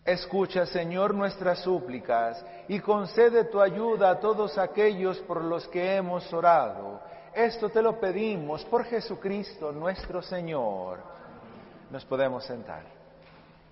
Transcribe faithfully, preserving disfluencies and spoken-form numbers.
Escucha, Señor, nuestras súplicas y concede tu ayuda a todos aquellos por los que hemos orado. Esto te lo pedimos por Jesucristo nuestro Señor. Nos podemos sentar.